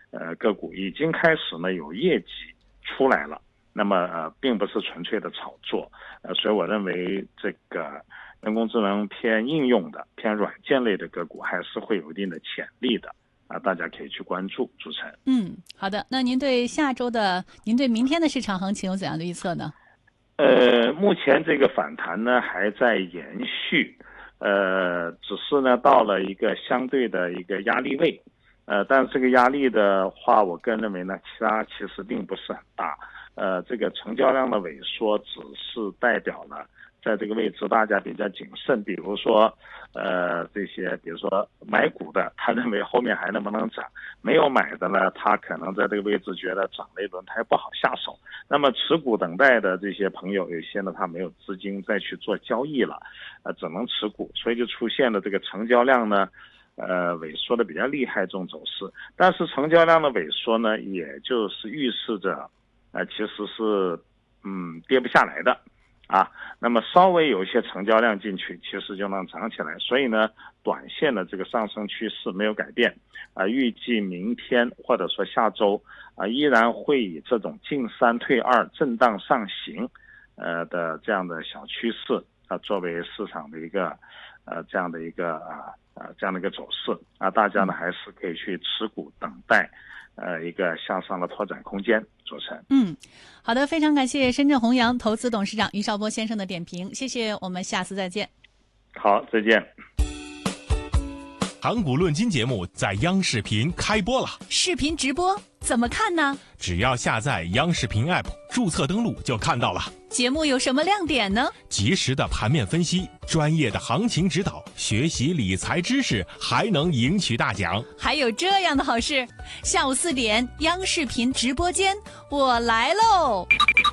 个股已经开始呢有业绩出来了，那么并不是纯粹的炒作，所以我认为这个人工智能偏应用的、偏软件类的个股还是会有一定的潜力的大家可以去关注。主持人， 好的，那您对明天的市场行情有怎样的预测呢？ 目前这个反弹呢还在延续，只是呢到了一个相对的一个压力位，但这个压力的话，我个人认为呢，其实并不是很大，这个成交量的萎缩只是代表了在这个位置大家比较谨慎，比如说这些比如说买股的他认为后面还能不能涨，没有买的呢他可能在这个位置觉得涨了一轮他还不好下手，那么持股等待的这些朋友有些呢他没有资金再去做交易了，只能持股，所以就出现了这个成交量呢萎缩的比较厉害这种走势，但是成交量的萎缩呢也就是预示着其实是跌不下来的那么稍微有一些成交量进去，其实就能涨起来。所以呢，短线的这个上升趋势没有改变预计明天或者说下周依然会以这种进3退2震荡上行的这样的小趋势作为市场的一个这样的一个走势大家呢还是可以去持股等待一个向上的拓展空间。主持人， 好的，非常感谢深圳弘扬投资董事长于绍波先生的点评，谢谢，我们下次再见。 好，再见。 盘古论金节目在央视频开播了， 视频直播怎么看呢？ 只要下载央视频 App， 注册登录就看到了。 节目有什么亮点呢？ 及时的盘面分析，专业的行情指导，学习理财知识，还能赢取大奖。 还有这样的好事，下午4点，央视频直播间，我來嘍！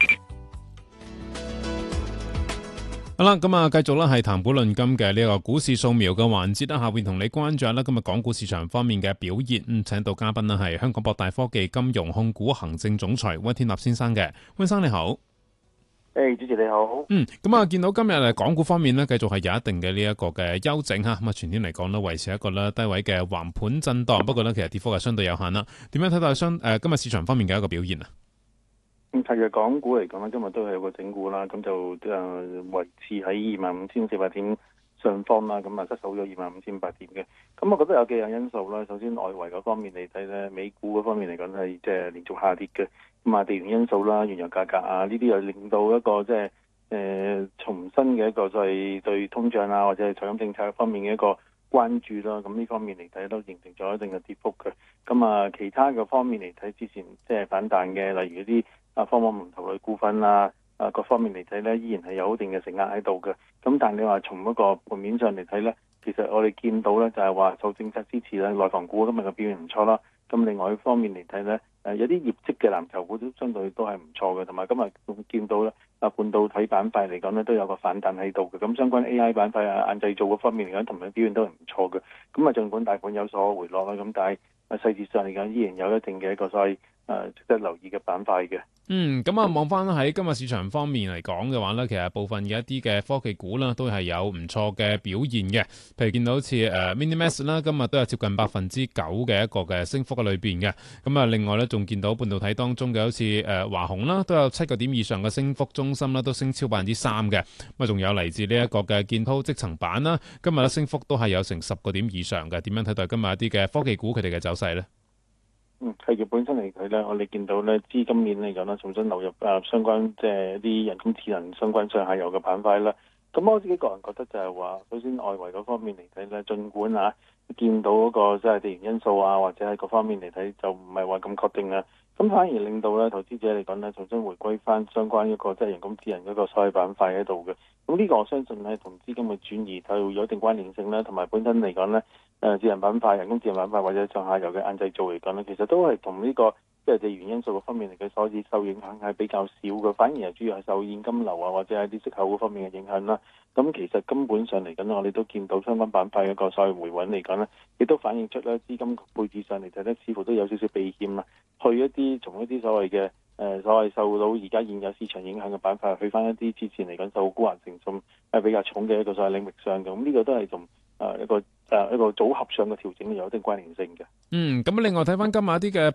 好啦，咁繼續啦，係談股論金嘅呢個股市掃描嘅環節啦，下邊同你關注下啦，今日港股市場方面嘅表現。請到嘉賓啦，係香港博大科技金融控股行政總裁溫天納先生嘅。溫生你好。 主持你好。 咁見到今日港股方面呢，繼續係有一定嘅呢一個嘅休整嚇，咁全天嚟講呢，維持一個低位嘅橫盤震蕩，不過呢，其實跌幅係相對有限啦。點樣睇到今日市場方面嘅一個表現啊？ 其實港股嚟講咧，今日都係有個整固啦，咁就維持喺25,400點上方啦，咁失守咗25,500點嘅。咁我覺得有幾樣因素啦。首先外圍嗰方面嚟睇咧，美股嗰方面嚟講係即係連續下跌嘅。咁地緣因素啦、原油價格呢啲又令到一個即係重新嘅一個就係對通脹或者係財金政策方面嘅一個關注啦。咁呢方面嚟睇都形成咗一定嘅跌幅嘅。咁其他嘅方面嚟睇，之前即係反彈嘅，例如嗰啲科網龍頭類股份各方面嚟睇咧，依然係有一定嘅承壓喺度嘅。咁但係你話從一個盤面上嚟睇咧，其實我哋見到咧就係話受政策支持咧，內房股今日嘅表現唔錯啦。咁另外一方面嚟睇咧，有啲業績嘅藍籌股都相對都係唔錯嘅，同埋今日見到咧半導體板塊嚟講咧都有個反彈喺度嘅。咁相關 AI 板塊硬製造嗰方面嚟講，同樣表現都係唔錯嘅。咁儘管大盤有所回落啦，咁但係細節上嚟講依然有一定嘅一個所謂值得留意嘅板塊嘅。 望翻喺今日市場方面嚟講嘅話咧，其實部分嘅一啲嘅科技股啦，都係有唔錯嘅表現嘅。譬如見到好似Minimax 啦，今日都有接近9%嘅一個嘅升幅喺裏邊嘅。另外咧，仲見到半導體當中嘅好似華虹啦，都有7個點以上嘅升幅，中芯啦都升超3%嘅。仲有嚟自呢一個嘅建滔積層板啦，今日咧升幅都係有成10個點以上嘅。點樣睇待今日一啲嘅科技股佢哋嘅走勢咧？ 企業本身嚟睇咧，我哋見到咧資金面嚟講咧，重新流入相關即係啲人工智能相關上下游嘅板塊啦。咁我自己個人覺得就係話，首先外圍嗰方面嚟睇咧，儘管見到嗰個即係地緣因素或者係各方面嚟睇就唔係話咁確定啦。咁反而令到咧投資者嚟講咧，重新回歸翻相關一個即係人工智能嗰個所謂板塊喺度嘅。咁呢個我相信咧同資金嘅轉移就有一定關聯性啦，同埋本身嚟講咧智能板塊、人工智能板塊或者上下游嘅硬製造嚟講咧，其實都係同呢個即係地緣因素嗰方面嚟嘅，所以受影響係比較少嘅，反而係主要係受現金流或者係啲息口嗰方面嘅影響啦。咁其實根本上嚟緊，我哋都見到相關板塊一個所謂回穩嚟講咧，亦都反映出咧資金配置上嚟睇咧，似乎都有少少避險啦，去一啲從一啲所謂嘅所謂受到而家現有市場影響嘅板塊，去翻一啲之前嚟講受沽壓成重比較重嘅一個所謂領域上嘅。咁呢個都係同一個組合上嘅調整有一定關聯性嘅。 咁另外睇翻今日一啲嘅